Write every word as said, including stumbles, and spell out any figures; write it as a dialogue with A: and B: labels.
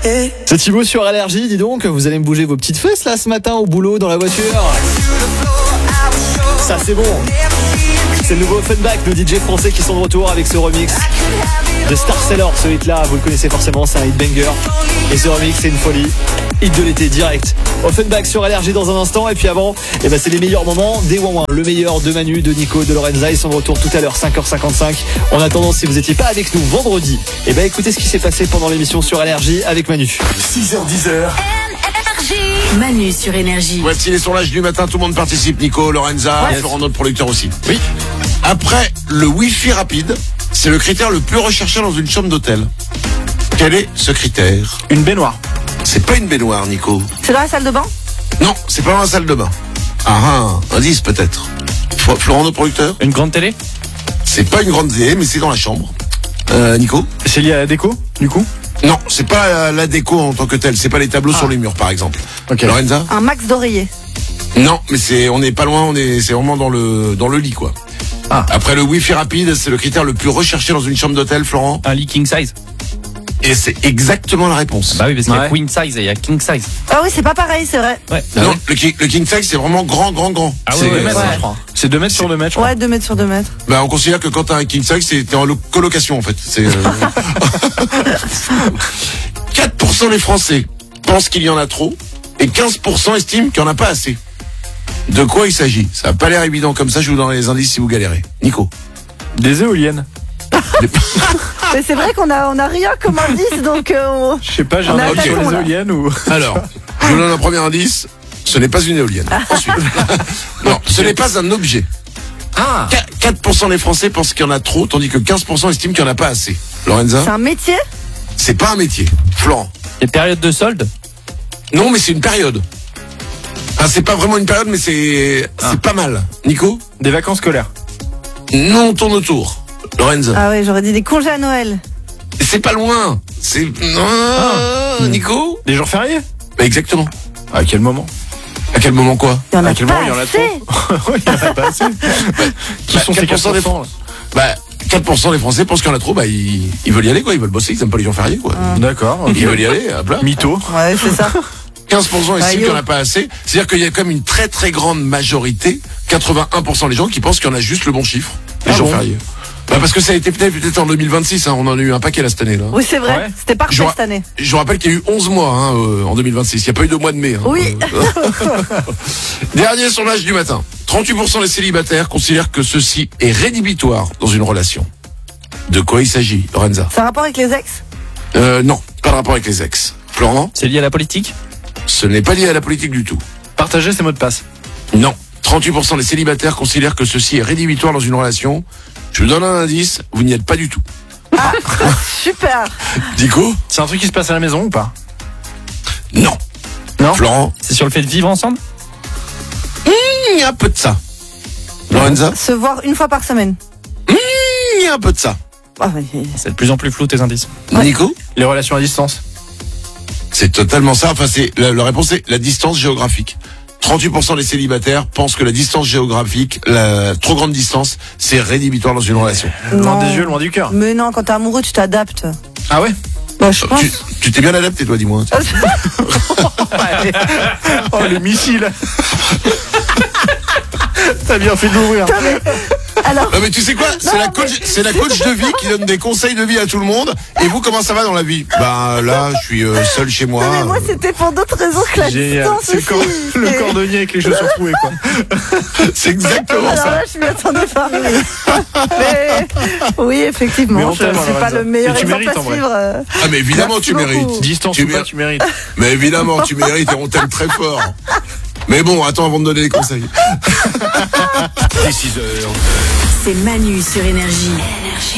A: C'est Thibaut sur Allergie, dis donc, vous allez me bouger vos petites fesses là ce matin au boulot, dans la voiture. Ça c'est bon. C'est le nouveau Offenbach, nos D J français qui sont de retour avec ce remix de Star Sailor. Ce hit là, vous le connaissez forcément, c'est un hit banger. Et ce remix, c'est une folie. Hit de l'été direct. Offenbach sur Allergie dans un instant. Et puis avant, eh ben, c'est les meilleurs moments des Ouin Ouin. Le meilleur de Manu, de Nico, de Lorenza. Ils sont de retour tout à l'heure, cinq heures cinquante-cinq. En attendant, si vous n'étiez pas avec nous vendredi, eh ben, écoutez ce qui s'est passé pendant l'émission sur Allergie avec Manu.
B: six heures dix heures.
C: Manu sur Énergie.
B: Voici les sondages du matin, tout le monde participe. Nico, Lorenza, ouais. Florent, notre producteur aussi.
A: Oui.
B: Après le Wi-Fi rapide, c'est le critère le plus recherché dans une chambre d'hôtel. Quel est ce critère?
D: Une baignoire.
B: C'est pas une baignoire, Nico.
E: C'est dans la salle de bain?
B: Non, c'est pas dans la salle de bain. Ah ah, indice peut-être. Florent, notre producteur?
D: Une grande télé?
B: C'est pas une grande télé, mais c'est dans la chambre. Euh, Nico?
D: C'est lié à la déco, du coup?
B: Non, c'est pas la déco en tant que telle. C'est pas les tableaux ah. sur les murs, par exemple.
D: Ok.
B: Lorenza?
E: Un max d'oreillers.
B: Non, mais c'est, on n'est pas loin. On est, c'est vraiment dans le, dans le lit, quoi.
D: Ah.
B: Après le Wi-Fi rapide, c'est le critère le plus recherché dans une chambre d'hôtel, Florent.
D: Un lit king size.
B: Et c'est exactement la réponse.
D: Bah oui, parce qu'il y a
A: Ouais.
D: queen size et il y a king size.
E: Ah oui, c'est pas pareil, c'est vrai.
D: Ouais.
B: Non, le king, le king size, c'est vraiment grand, grand, grand.
D: Ah
B: c'est,
D: ouais, ouais,
B: euh,
D: je crois. C'est deux mètres sur deux mètres, je crois.
E: Ouais, deux mètres sur deux mètres.
B: Bah, on considère que quand t'as un king size, c'est, t'es en lo- colocation, en fait. C'est, euh... quatre pour cent des Français pensent qu'il y en a trop et quinze pour cent estiment qu'il n'y en a pas assez. De quoi il s'agit? Ça n'a pas l'air évident comme ça, je vous donne les indices si vous galérez. Nico?
D: Des éoliennes.
E: Mais c'est vrai qu'on a, on a rien comme indice, donc euh, on...
D: Je sais pas, j'ai
E: On
D: un
E: a
D: avis sur
E: attaquant,
D: les
E: là.
D: éoliennes ou...
B: Alors, je vous donne un premier indice. Ce n'est pas une éolienne. Ensuite. Non, ce n'est pas un objet.
D: Ah.
B: quatre pour cent des Français pensent qu'il y en a trop, tandis que quinze pour cent estiment qu'il n'y en a pas assez. Lorenza?
E: c'est un métier?
B: C'est pas un métier. Florent?
D: Les périodes de solde?
B: Non, mais c'est une période. Ah, c'est pas vraiment une période, mais c'est,
D: Ah.
B: c'est pas mal. Nico?
D: Des vacances scolaires.
B: Non, on tourne autour. Lorenza?
E: Ah ouais, j'aurais dit des congés à Noël.
B: C'est pas loin. C'est, non,
D: Ah.
B: Nico?
D: Des jours fériés?
B: Bah, exactement.
D: À quel moment?
B: À quel moment quoi?
E: Il y en a
D: À quel
E: pas
D: moment il y en a
E: assez.
D: trop? Oui, il y en a pas assez. Qui
B: Bah,
D: sont ces
B: quatre pour cent des
D: quatre pour cent, là?
B: Bah, quatre pour cent des Français pensent qu'il y en a trop, bah, ils, ils veulent y aller, quoi. Ils veulent bosser, ils aiment pas les jours fériés, quoi.
D: D'accord. ok.
B: Ils veulent y aller, hop là.
D: Mytho.
E: Ouais, c'est ça.
B: quinze pour cent estiment
E: Bah,
B: qu'il
E: yo.
B: n'y en a pas assez. C'est-à-dire qu'il y a quand même une très très grande majorité, quatre-vingt-un pour cent des gens qui pensent qu'il y en a juste le bon chiffre, les
D: Ah
B: jours
D: bon
B: fériés. Bah, parce que ça a été peut-être, peut-être en deux mille vingt-six, hein, on en a eu un paquet là cette année là.
E: Oui, c'est vrai.
D: Ouais.
E: C'était parfait
B: Je ra-
E: cette année.
B: Je vous rappelle qu'il y a eu onze mois hein, euh, en deux mille vingt-six, il n'y a pas eu de mois de mai. Hein.
E: Oui.
B: Euh, Dernier sondage du matin. trente-huit pour cent des célibataires considèrent que ceci est rédhibitoire dans une relation. De quoi il s'agit, Lorenza?
E: C'est un rapport avec les ex?
B: Euh, non, pas de rapport avec les ex. Florent?
D: C'est lié à la politique?
B: Ce n'est pas lié à la politique du tout.
D: Partager ses mots de passe.
B: Non. trente-huit pour cent des célibataires considèrent que ceci est rédhibitoire dans une relation. Je vous donne un indice, vous n'y êtes pas du tout.
E: Super.
B: Dico?
D: C'est un truc qui se passe à la maison ou pas?
B: Non.
D: Non.
B: Florent?
D: C'est sur le fait de vivre ensemble?
B: Il y a un peu de ça. Lorenza?
E: Se voir une fois par semaine.
B: Il y a un peu de ça.
E: Ah, oui.
D: C'est de plus en plus flou tes indices.
E: Ouais.
B: Nico?
D: Les relations à distance.
B: C'est totalement ça. Enfin, c'est, la, la réponse est la distance géographique. trente-huit pour cent des célibataires pensent que la distance géographique, la trop grande distance, c'est rédhibitoire dans une relation.
D: Loin
E: Non.
D: des yeux, loin du cœur.
E: Mais non, quand t'es amoureux, tu t'adaptes.
D: Ah ouais?
E: Bah, je pense.
B: Tu, tu t'es bien adapté, toi, dis-moi.
D: Oh, le missile. T'as bien fait de l'ouvrir.
E: Alors,
B: Non mais tu sais quoi? C'est la coach, c'est la coach de vie qui donne des conseils de vie à tout le monde. Et vous, comment ça va dans la vie? Ben là, je suis euh, seul chez moi.
E: non, mais moi, c'était pour d'autres raisons que la
D: Génial.
E: distance
D: C'est le,
E: aussi.
D: cor- le
E: Et-
D: cordonnier avec les chaussures trouées, quoi.
B: C'est exactement
E: Alors
B: ça.
E: là, je m'y attendais pas. Mais, oui, effectivement,
D: Mais on
E: je
D: t'aime,
E: suis pas
D: Lorenza.
E: le meilleur
D: Et tu
E: exemple
D: mérites,
E: à
D: en vrai.
E: suivre. euh.
B: Ah mais évidemment
E: Merci
B: tu
E: beaucoup.
B: mérites.
D: Distance
B: Tu
D: ou pas,
B: mér-
D: tu mérites.
B: Mais évidemment tu mérites et on t'aime très fort. Mais bon, attends avant de donner des conseils.
C: C'est Manu sur Énergie.